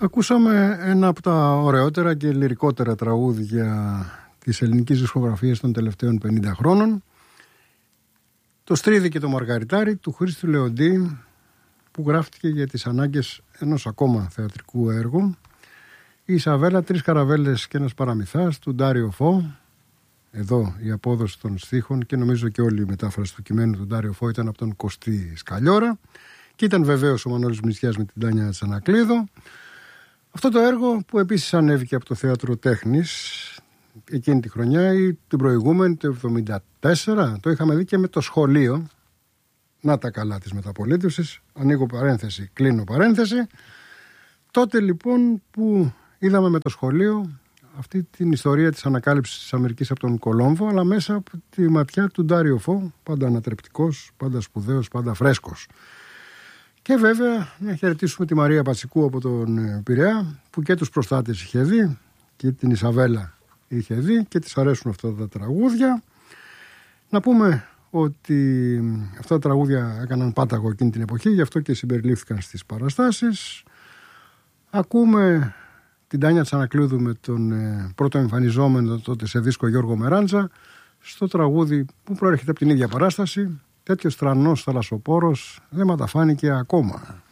Ακούσαμε ένα από τα ωραιότερα και λυρικότερα τραγούδια της ελληνικής δισκογραφίας των τελευταίων 50 χρόνων. Το Στρίδι και το Μαργαριτάρι του Χρήστου Λεοντή, που γράφτηκε για τις ανάγκες ενός ακόμα θεατρικού έργου. Η Ισαβέλα, τρεις καραβέλες και ένας παραμυθάς του Ντάριο Φω. Εδώ η απόδοση των στίχων και νομίζω και όλη η μετάφραση του κειμένου του Ντάριο Φω ήταν από τον Κωστή Σκαλιώρα. Και ήταν βεβαίως ο Μανώλης Μητσιάς με την Τάνια Τσανακλείδο. Αυτό το έργο που επίσης ανέβηκε από το Θέατρο Τέχνης εκείνη τη χρονιά ή την προηγούμενη, το 1974, το είχαμε δει και με το σχολείο. Να τα καλά της μεταπολίτευσης. Ανοίγω παρένθεση, κλείνω παρένθεση. Τότε λοιπόν που είδαμε με το σχολείο αυτή την ιστορία της ανακάλυψης της Αμερικής από τον Κολόμβο, αλλά μέσα από τη ματιά του Ντάριο Φω, πάντα ανατρεπτικός, πάντα σπουδαίος, πάντα φρέσκος. Και βέβαια να χαιρετήσουμε τη Μαρία Πατσικού από τον Πειραιά, που και τους Προστάτες είχε δει και την Ισαβέλα είχε δει και της αρέσουν αυτά τα τραγούδια. Να πούμε ότι αυτά τα τραγούδια έκαναν πάταγο εκείνη την εποχή, γι' αυτό και συμπεριλήφθηκαν στις παραστάσεις. Ακούμε την Τάνια Τσανακλείδου με τον πρώτο εμφανιζόμενο τότε σε δίσκο Γιώργο Μεράντζα στο τραγούδι που προέρχεται από την ίδια παράσταση. Τέτοιος τρανός θαλασσοπόρος δεν ματαφάνηκε ακόμα.